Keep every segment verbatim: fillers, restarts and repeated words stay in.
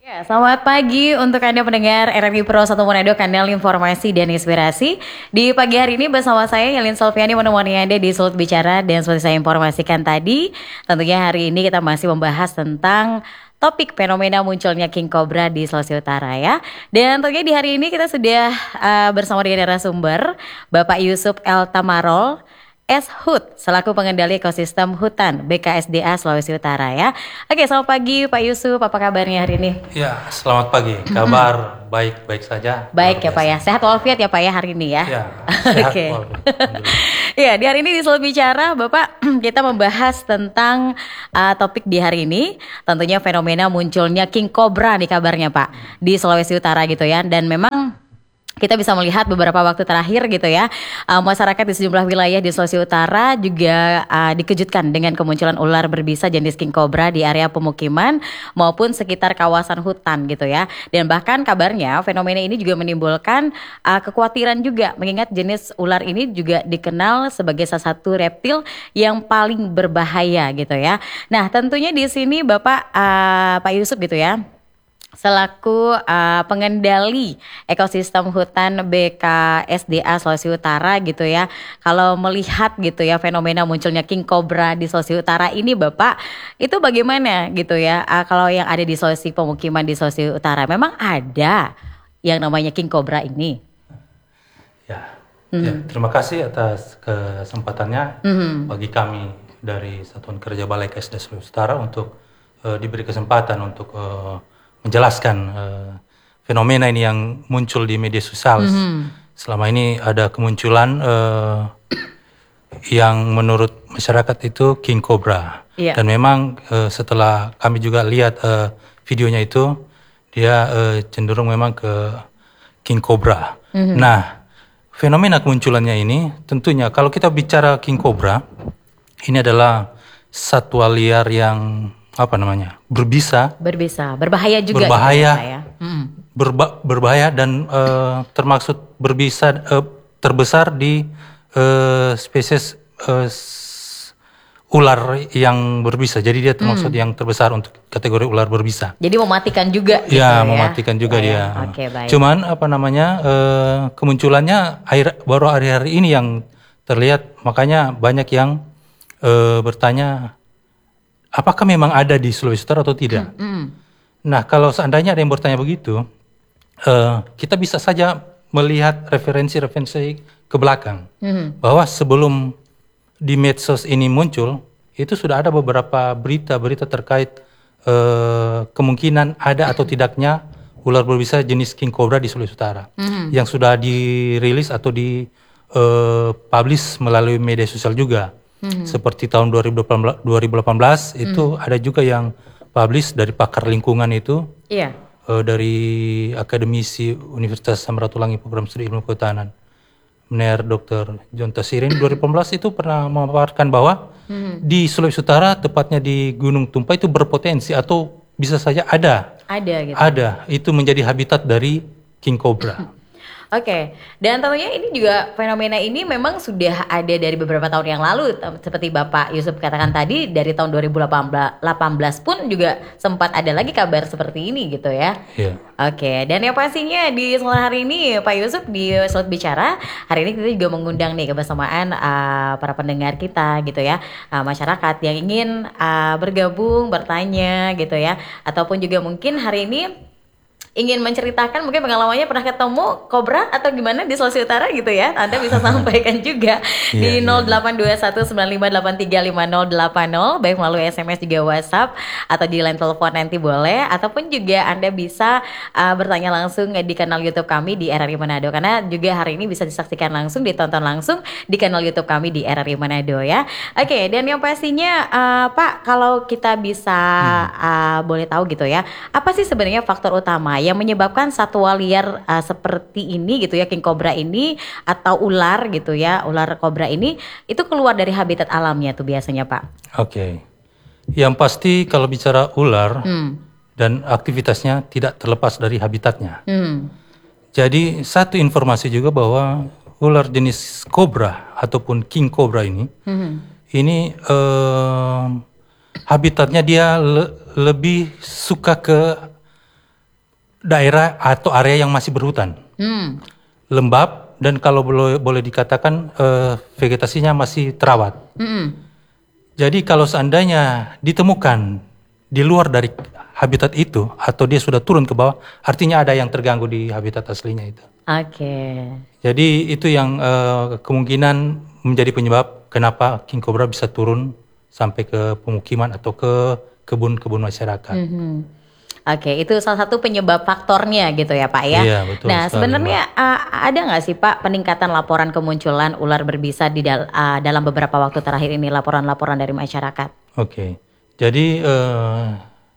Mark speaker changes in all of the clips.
Speaker 1: Ya, selamat pagi untuk Anda pendengar R R I Pro satu Manado, kanal informasi dan inspirasi. Di pagi hari ini bersama saya Yelin Solviani menemani Anda di Sulut Bicara. Dan seperti saya informasikan tadi, tentunya hari ini kita masih membahas tentang topik fenomena munculnya King Cobra di Sulawesi Utara ya. Dan tentunya di hari ini kita sudah uh, bersama dengan narasumber Bapak Yusuf El Tamarol S-Hut selaku pengendali ekosistem hutan B K S D A Sulawesi Utara ya. Oke, selamat pagi Pak Yusuf, apa kabarnya hari ini?
Speaker 2: Ya, selamat pagi. Kabar baik-baik saja.
Speaker 1: Baik ya Pak ya, sehat walafiat ya Pak ya hari ini ya.
Speaker 2: Ya, sehat
Speaker 1: Oke.
Speaker 2: walafiat.
Speaker 1: Ya, di hari ini di Sulut Bicara Bapak kita membahas tentang uh, topik di hari ini, tentunya fenomena munculnya King Cobra nih kabarnya Pak di Sulawesi Utara gitu ya. Dan memang kita bisa melihat beberapa waktu terakhir gitu ya, uh, masyarakat di sejumlah wilayah di Sulawesi Utara juga uh, dikejutkan dengan kemunculan ular berbisa jenis King Cobra di area pemukiman maupun sekitar kawasan hutan gitu ya. Dan bahkan kabarnya fenomena ini juga menimbulkan uh, kekhawatiran juga, mengingat jenis ular ini juga dikenal sebagai salah satu reptil yang paling berbahaya gitu ya. Nah, tentunya di sini Bapak uh, Pak Yusuf gitu ya, selaku uh, pengendali ekosistem hutan B K S D A Sulawesi Utara gitu ya. Kalau melihat gitu ya fenomena munculnya King Cobra di Sulawesi Utara ini Bapak, itu bagaimana gitu ya? Uh, kalau yang ada di Sulawesi, pemukiman di Sulawesi Utara, memang ada yang namanya King Cobra ini?
Speaker 2: Ya,
Speaker 1: hmm.
Speaker 2: ya terima kasih atas kesempatannya
Speaker 1: hmm.
Speaker 2: bagi kami dari Satuan Kerja Balai K S D A Sulawesi Utara untuk uh, diberi kesempatan untuk uh, menjelaskan uh, fenomena ini yang muncul di media sosial. Mm-hmm. Selama ini ada kemunculan uh, yang menurut masyarakat itu King Cobra. Yeah. Dan memang uh, setelah kami juga lihat uh, videonya itu, dia uh, cenderung memang ke King Cobra. Mm-hmm. Nah, fenomena kemunculannya ini tentunya kalau kita bicara King Cobra, ini adalah satwa liar yang apa namanya berbisa
Speaker 1: berbisa berbahaya juga
Speaker 2: berbahaya
Speaker 1: gitu, ya? hmm.
Speaker 2: berba, berbahaya dan uh, termaksud berbisa uh, terbesar di uh, spesies uh, ular yang berbisa. Jadi dia termaksud hmm. yang terbesar untuk kategori ular berbisa.
Speaker 1: Jadi mematikan juga gitu
Speaker 2: ya,
Speaker 1: ya
Speaker 2: mematikan juga oh, dia
Speaker 1: ya. Okay, baik.
Speaker 2: Cuman apa namanya uh, kemunculannya air, baru hari-hari ini yang terlihat, makanya banyak yang uh, bertanya apakah memang ada di Sulawesi Utara atau tidak? Mm, mm. Nah, kalau seandainya ada yang bertanya begitu, uh, kita bisa saja melihat referensi-referensi ke belakang. Mm. Bahwa sebelum di medsos ini muncul, itu sudah ada beberapa berita-berita terkait uh, kemungkinan ada atau tidaknya ular berbisa jenis King Cobra di Sulawesi Utara. Mm. Yang sudah dirilis atau di uh, publish melalui media sosial juga. Hmm. Seperti tahun dua ribu delapan belas itu hmm. ada juga yang publish dari pakar lingkungan itu, yeah. uh, dari akademisi Universitas Samratulangi Program Studi Ilmu Kehutanan, Mener Doktor John Tasirin. dua ribu delapan belas itu pernah memaparkan bahwa hmm. di Sulawesi Utara, tepatnya di Gunung Tumpah itu berpotensi atau bisa saja ada,
Speaker 1: ada, gitu.
Speaker 2: ada itu menjadi habitat dari King Cobra.
Speaker 1: Oke, okay. Dan tentunya ini juga fenomena ini memang sudah ada dari beberapa tahun yang lalu, seperti Bapak Yusuf katakan tadi, dari tahun dua ribu delapan belas pun juga sempat ada lagi kabar seperti ini gitu ya.
Speaker 2: Yeah.
Speaker 1: Oke, okay. Dan yang pastinya di sore hari ini Pak Yusuf di Sulut Bicara, hari ini kita juga mengundang nih kebersamaan uh, para pendengar kita gitu ya, uh, masyarakat yang ingin uh, bergabung, bertanya gitu ya, ataupun juga mungkin hari ini ingin menceritakan mungkin pengalamannya pernah ketemu kobra atau gimana di Sulawesi Utara gitu ya, Anda bisa sampaikan juga di nol delapan dua satu sembilan lima delapan tiga lima nol delapan nol, baik melalui S M S juga WhatsApp atau di line telepon nanti boleh, ataupun juga Anda bisa uh, bertanya langsung di kanal YouTube kami di R R I Manado, karena juga hari ini bisa disaksikan langsung, ditonton langsung di kanal YouTube kami di R R I Manado ya. Oke, okay, dan yang pastinya uh, Pak, kalau kita bisa uh, boleh tahu gitu ya, apa sih sebenarnya faktor utama yang menyebabkan satwa liar uh, seperti ini gitu ya, King Cobra ini atau ular gitu ya, ular kobra ini itu keluar dari habitat alamnya tuh biasanya Pak?
Speaker 2: Oke, okay. Yang pasti kalau bicara ular hmm. dan aktivitasnya tidak terlepas dari habitatnya. Hmm. Jadi satu informasi juga bahwa ular jenis kobra ataupun King Cobra ini, hmm. ini uh, habitatnya dia le- lebih suka ke daerah atau area yang masih berhutan,
Speaker 1: Hmm.
Speaker 2: lembab, dan kalau boleh, boleh dikatakan eh, vegetasinya masih terawat.
Speaker 1: Mm-mm.
Speaker 2: Jadi kalau seandainya ditemukan di luar dari habitat itu atau dia sudah turun ke bawah, artinya ada yang terganggu di habitat aslinya itu.
Speaker 1: Oke.
Speaker 2: Jadi itu yang eh, kemungkinan menjadi penyebab kenapa king cobra bisa turun sampai ke pemukiman atau ke kebun-kebun masyarakat.
Speaker 1: Mhm. Oke, itu salah satu penyebab faktornya gitu ya Pak ya.
Speaker 2: Iya, betul
Speaker 1: Nah
Speaker 2: sekali,
Speaker 1: sebenarnya uh, ada nggak sih Pak peningkatan laporan kemunculan ular berbisa di dal- uh, dalam beberapa waktu terakhir ini, laporan-laporan dari masyarakat?
Speaker 2: Oke, jadi eh,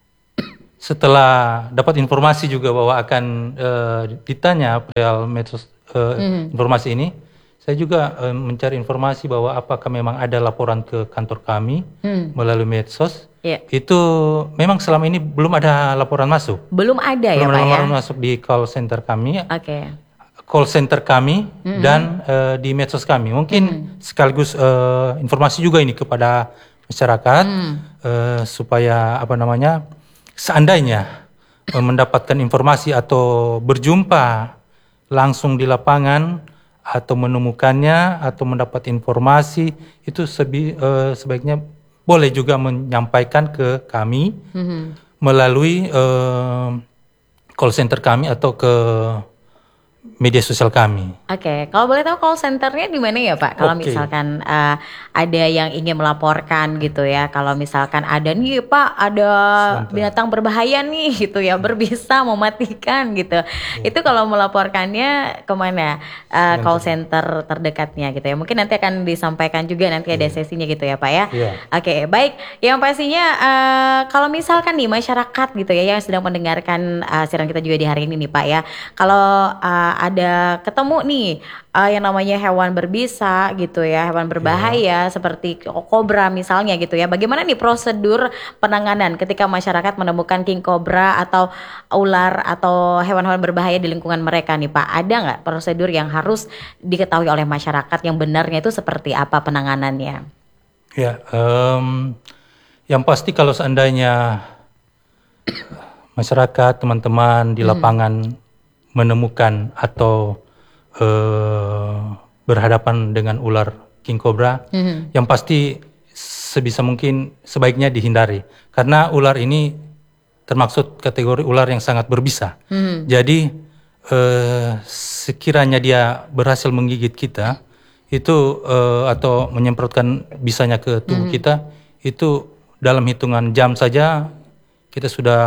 Speaker 2: setelah dapat informasi juga bahwa akan eh, ditanya perihal medsos eh, informasi ini, saya juga eh, mencari informasi bahwa apakah memang ada laporan ke kantor kami
Speaker 1: Hmm.
Speaker 2: melalui medsos.
Speaker 1: Iya.
Speaker 2: Itu memang selama ini belum ada laporan masuk.
Speaker 1: Belum ada ya
Speaker 2: belum
Speaker 1: Pak
Speaker 2: ada
Speaker 1: ya?
Speaker 2: laporan masuk di call center kami,
Speaker 1: Oke.
Speaker 2: call center kami dan eh, di medsos kami. Mungkin sekaligus eh, informasi juga ini kepada masyarakat eh, supaya apa namanya, seandainya eh, mendapatkan informasi atau berjumpa langsung di lapangan atau menemukannya atau mendapat informasi itu sebi, eh, sebaiknya boleh juga menyampaikan ke kami
Speaker 1: Mhm.
Speaker 2: melalui eh, call center kami atau ke media sosial kami.
Speaker 1: Oke, kalau boleh tahu call centernya di mana ya Pak? Kalau
Speaker 2: Oke.
Speaker 1: misalkan uh, ada yang ingin melaporkan gitu ya, kalau misalkan ada nih Pak, ada binatang berbahaya nih gitu ya, berbisa mematikan gitu. Itu kalau melaporkannya kemana? Uh, call center terdekatnya gitu ya. Mungkin nanti akan disampaikan juga nanti ada sesinya gitu ya Pak ya.
Speaker 2: Iya.
Speaker 1: Oke, baik. Yang pastinya uh, kalau misalkan nih masyarakat gitu ya yang sedang mendengarkan uh, siaran kita juga di hari ini nih Pak ya. Kalau uh, ada ketemu nih uh, yang namanya hewan berbisa gitu ya, hewan berbahaya seperti kobra misalnya gitu ya. Bagaimana nih prosedur penanganan ketika masyarakat menemukan king cobra atau ular atau hewan-hewan berbahaya di lingkungan mereka nih Pak? Ada nggak prosedur yang harus diketahui oleh masyarakat yang benarnya itu seperti apa penanganannya?
Speaker 2: Ya, em, yang pasti kalau seandainya masyarakat, teman-teman di lapangan menemukan atau eh, berhadapan dengan ular king cobra,
Speaker 1: Mhm.
Speaker 2: yang pasti sebisa mungkin sebaiknya dihindari karena ular ini termaksud kategori ular yang sangat berbisa.
Speaker 1: Mhm.
Speaker 2: Jadi eh, sekiranya dia berhasil menggigit kita itu eh, atau menyemprotkan bisanya ke tubuh kita, itu dalam hitungan jam saja kita sudah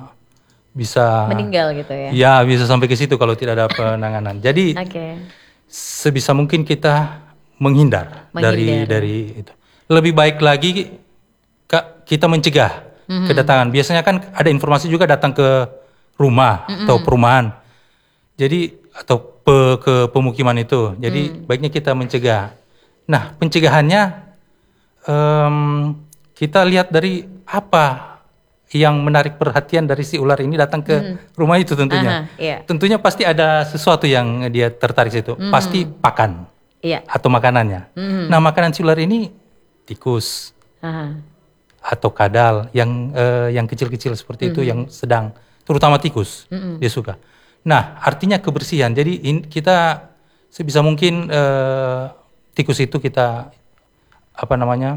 Speaker 2: bisa
Speaker 1: Meninggal gitu ya?
Speaker 2: ya bisa sampai ke situ kalau tidak ada penanganan. Jadi
Speaker 1: Oke.
Speaker 2: sebisa mungkin kita menghindar, dari
Speaker 1: Menghindar.
Speaker 2: dari itu. Lebih baik lagi Kak, kita mencegah kedatangan. Biasanya kan ada informasi juga datang ke rumah atau perumahan. Jadi atau pe- ke pemukiman itu. Jadi baiknya kita mencegah. Nah, pencegahannya em, kita lihat dari apa yang menarik perhatian dari si ular ini datang ke rumah itu tentunya.
Speaker 1: Aha, iya.
Speaker 2: Tentunya pasti ada sesuatu yang dia tertarik situ. Pasti pakan
Speaker 1: Iya.
Speaker 2: atau makanannya. Nah, makanan si ular ini tikus
Speaker 1: Aha.
Speaker 2: atau kadal yang eh, yang kecil-kecil seperti itu, yang sedang, terutama tikus dia suka. Nah, artinya kebersihan. Jadi in- kita sebisa mungkin eh, tikus itu kita apa namanya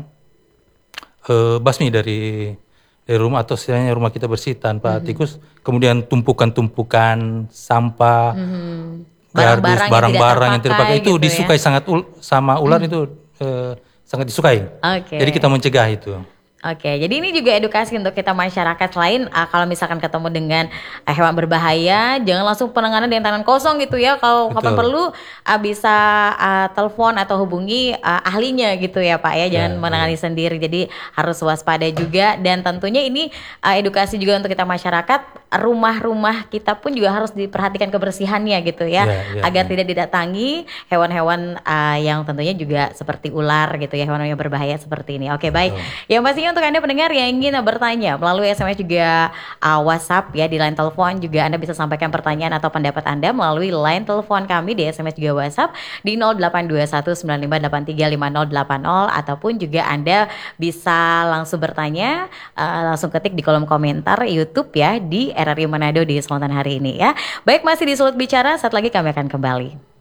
Speaker 2: eh, basmi dari dari rumah atau istilahnya rumah kita bersih tanpa tikus. Kemudian tumpukan-tumpukan sampah,
Speaker 1: Barang-barang yang
Speaker 2: garbus, barang-barang yang
Speaker 1: tidak
Speaker 2: tidak
Speaker 1: terpakai
Speaker 2: pakai itu
Speaker 1: gitu ya.
Speaker 2: disukai sangat ul- sama ular itu eh, sangat disukai.
Speaker 1: Oke.
Speaker 2: Jadi kita mencegah itu.
Speaker 1: Oke, jadi ini juga edukasi untuk kita masyarakat lain. ah, kalau misalkan ketemu dengan ah, hewan berbahaya, jangan langsung penanganan dengan tangan kosong gitu ya. Kalau kapan
Speaker 2: Betul.
Speaker 1: perlu ah, bisa ah, telepon atau hubungi ah, ahlinya gitu ya Pak ya. Jangan
Speaker 2: Ya,
Speaker 1: menangani sendiri. Jadi harus waspada juga dan tentunya ini ah, edukasi juga untuk kita masyarakat. Rumah-rumah kita pun juga harus diperhatikan kebersihannya gitu ya,
Speaker 2: Ya, ya,
Speaker 1: agar
Speaker 2: ya.
Speaker 1: tidak didatangi hewan-hewan ah, yang tentunya juga seperti ular gitu ya, hewan yang berbahaya seperti ini. Oke, baik. Yang pastinya untuk Anda pendengar yang ingin bertanya melalui S M S juga uh, WhatsApp ya, di line telepon juga Anda bisa sampaikan pertanyaan atau pendapat Anda melalui line telepon kami di S M S juga WhatsApp di nol delapan dua satu sembilan lima delapan tiga lima nol delapan nol, ataupun juga Anda bisa langsung bertanya uh, langsung ketik di kolom komentar YouTube ya di R R I Manado di Selatan hari ini ya. Baik, masih di Sulut Bicara, saat lagi kami akan kembali.